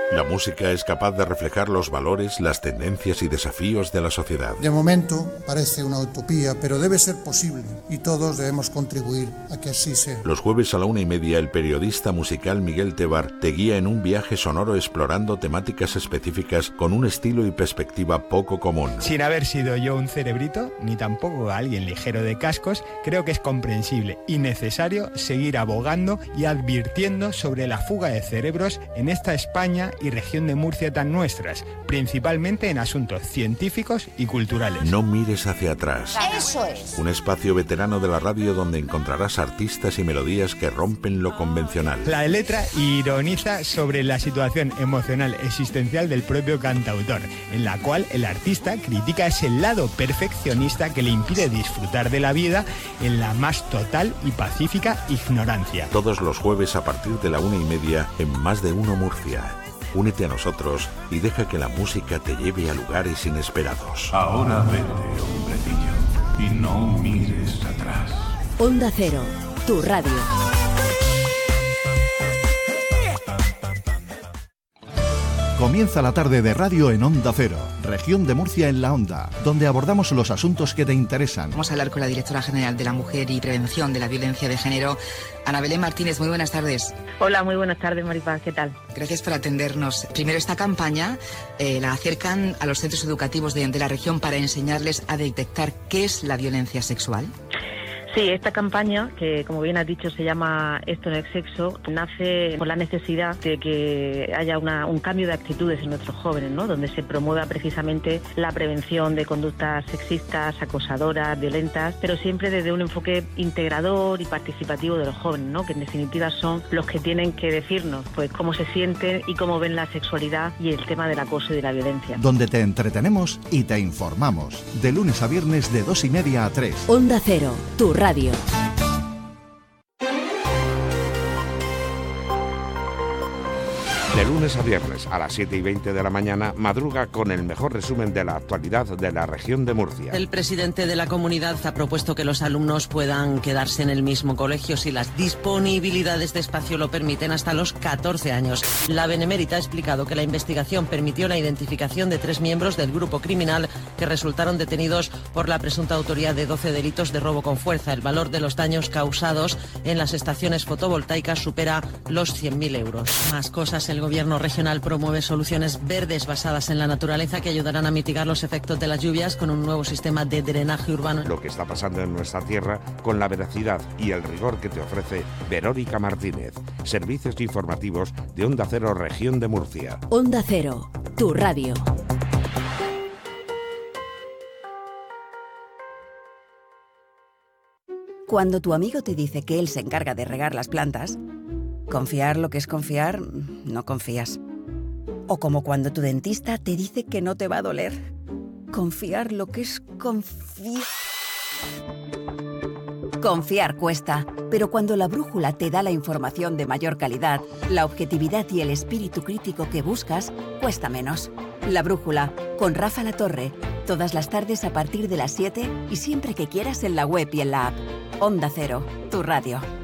La música es capaz de reflejar los valores, las tendencias y desafíos de la sociedad. De momento parece una utopía, pero debe ser posible y todos debemos contribuir a que así sea. Los jueves a la 1:30, el periodista musical Miguel Tebar te guía en un viaje sonoro explorando temáticas específicas con un estilo y perspectiva poco común. Sin haber sido yo un cerebrito, ni tampoco alguien ligero de cascos, creo que es comprensible y necesario seguir abogando y advirtiendo sobre la fuga de cerebros en esta España y región de Murcia tan nuestras, principalmente en asuntos científicos y culturales. No mires hacia atrás. Eso es. Un espacio veterano de la radio donde encontrarás artistas y melodías que rompen lo convencional. La letra ironiza sobre la situación emocional existencial del propio cantautor, en la cual el artista critica ese lado perfeccionista que le impide disfrutar de la vida en la más total y pacífica ignorancia. Todos los jueves a partir de la 1:30 en Más de Uno Murcia. Únete a nosotros y deja que la música te lleve a lugares inesperados. Ahora vete, hombrecillo, y no mires atrás. Onda Cero, tu radio. Comienza la tarde de radio en Onda Cero, región de Murcia en la Onda, donde abordamos los asuntos que te interesan. Vamos a hablar con la directora general de la Mujer y Prevención de la Violencia de Género, Ana Belén Martínez. Muy buenas tardes. Hola, muy buenas tardes, Maripaz. ¿Qué tal? Gracias por atendernos. Primero, esta campaña la acercan a los centros educativos de la región para enseñarles a detectar qué es la violencia sexual. Sí, esta campaña, que como bien has dicho se llama Esto no es sexo, nace por la necesidad de que haya un cambio de actitudes en nuestros jóvenes, ¿no? Donde se promueva precisamente la prevención de conductas sexistas, acosadoras, violentas, pero siempre desde un enfoque integrador y participativo de los jóvenes, ¿no? Que en definitiva son los que tienen que decirnos pues cómo se sienten y cómo ven la sexualidad y el tema del acoso y de la violencia. Donde te entretenemos y te informamos, de lunes a viernes de 2:30 a 3. Onda Cero, tu radio. De lunes a viernes a las 7:20 de la mañana, madruga con el mejor resumen de la actualidad de la región de Murcia. El presidente de la comunidad ha propuesto que los alumnos puedan quedarse en el mismo colegio si las disponibilidades de espacio lo permiten hasta los 14 años. La Benemérita ha explicado que la investigación permitió la identificación de 3 miembros del grupo criminal que resultaron detenidos por la presunta autoría de 12 delitos de robo con fuerza. El valor de los daños causados en las estaciones fotovoltaicas supera los 100.000 euros. Más cosas. El Gobierno regional promueve soluciones verdes basadas en la naturaleza que ayudarán a mitigar los efectos de las lluvias con un nuevo sistema de drenaje urbano. Lo que está pasando en nuestra tierra con la veracidad y el rigor que te ofrece Verónica Martínez. Servicios informativos de Onda Cero, región de Murcia. Onda Cero, tu radio. Cuando tu amigo te dice que él se encarga de regar las plantas, confiar lo que es confiar, no confías. O como cuando tu dentista te dice que no te va a doler. Confiar lo que es confiar. Confiar cuesta, pero cuando la brújula te da la información de mayor calidad, la objetividad y el espíritu crítico que buscas, cuesta menos. La brújula, con Rafa Latorre, todas las tardes a partir de las 7 y siempre que quieras en la web y en la app. Onda Cero, tu radio.